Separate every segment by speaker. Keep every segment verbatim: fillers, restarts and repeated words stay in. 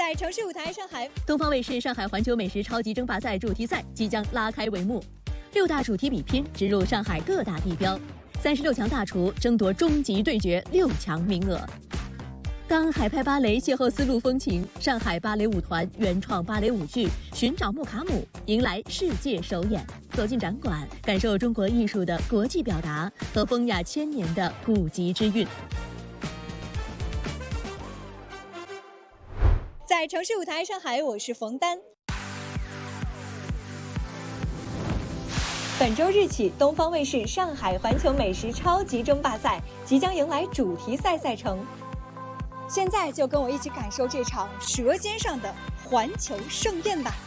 Speaker 1: 在城市舞台上海，
Speaker 2: 东方卫视上海环球美食超级争霸赛主题赛即将拉开帷幕，六大主题比拼直入上海各大地标，三十六强大厨争夺终极对决六强名额。当海派芭蕾邂逅丝路风情，上海芭蕾舞团原创芭蕾舞剧《寻找穆卡姆》迎来世界首演。走进展馆，感受中国艺术的国际表达和风雅千年的古籍之韵。
Speaker 1: 在城市舞台上海，我是冯丹。本周日起，东方卫视上海环球美食超级争霸赛即将迎来主题赛赛程。现在就跟我一起感受这场舌尖上的环球盛宴吧！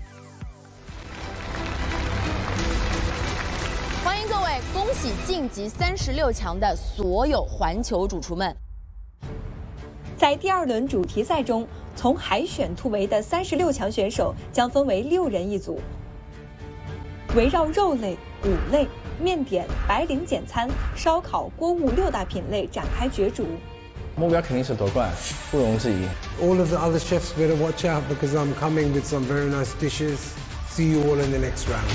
Speaker 3: 欢迎各位，恭喜晋级三十六强的所有环球主厨们！
Speaker 1: 在第二轮主题赛中，从海选突围的三十六强选手将分为六人一组，围绕肉类、骨类、面点、白领简餐、烧烤、锅物六大品类展开角逐。
Speaker 4: 目标肯定是夺冠，毋庸置疑。
Speaker 5: All of the other chefs better watch out because I'm coming with some very nice dishes. See you all in the next round.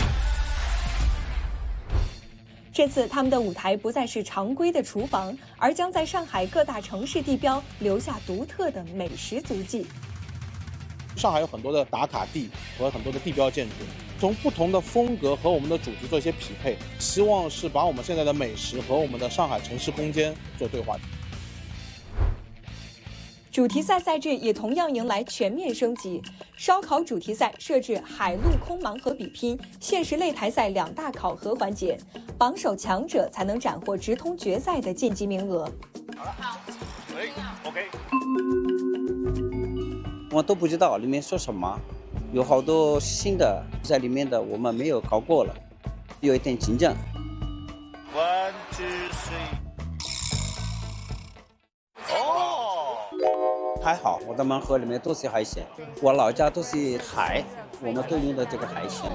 Speaker 1: 这次他们的舞台不再是常规的厨房，而将在上海各大城市地标留下独特的美食足迹。
Speaker 6: 上海有很多的打卡地和很多的地标建筑，从不同的风格和我们的主题做一些匹配，希望是把我们现在的美食和我们的上海城市空间做对话。
Speaker 1: 主题赛赛制也同样迎来全面升级，烧烤主题赛设置海陆空盲盒比拼、限时擂台赛两大考核环节，榜首强者才能斩获直通决赛的晋级名额。
Speaker 6: 好了，可以 ，OK。
Speaker 7: 我都不知道里面说什么，有好多新的在里面的我们没有考过了，有一点紧张。
Speaker 6: One two three。
Speaker 7: 还好，我的盲盒里面都是海鲜，我老家都是海，我们都用的这个海鲜。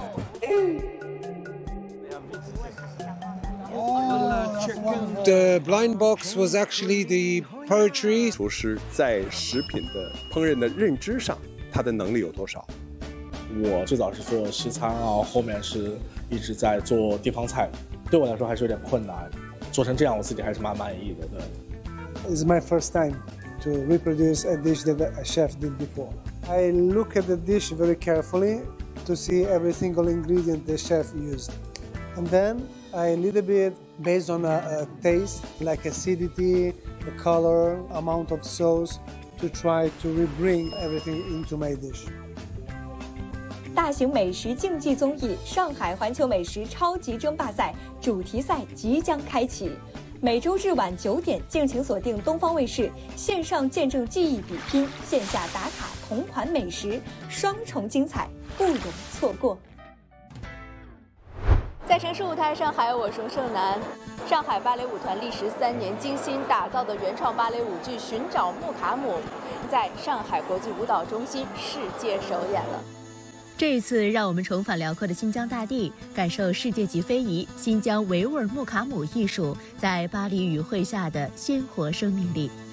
Speaker 5: The blind box was actually the poetry.
Speaker 8: 厨师在食品的烹饪的认知上，他的能力有多少？
Speaker 6: 我最早是做西餐啊，后面是一直在做地方菜，对我来说还是有点困难，做成这样我自己还是蛮满意的。对。
Speaker 5: It's my first time to reproduce a dish that a chef did before. I look at the dish very carefully to see every single ingredient the chef used. And then I a little bit based on a, a taste, like acidity, the color, amount of sauce, to try to rebring everything into my dish.
Speaker 1: 大型美食竞技综艺《上海环球美食超级争霸赛》主题赛即将开启。每周日晚九点，敬请锁定东方卫视，线上见证技艺比拼，线下打卡同款美食，双重精彩，不容错过。在城市舞台上海，我是盛楠。上海芭蕾舞团历时三年精心打造的原创芭蕾舞剧《寻找穆卡姆》，在上海国际舞蹈中心世界首演了。
Speaker 2: 这一次，让我们重返辽阔的新疆大地，感受世界级非遗新疆维吾尔穆卡姆艺术在巴黎语汇下的鲜活生命力。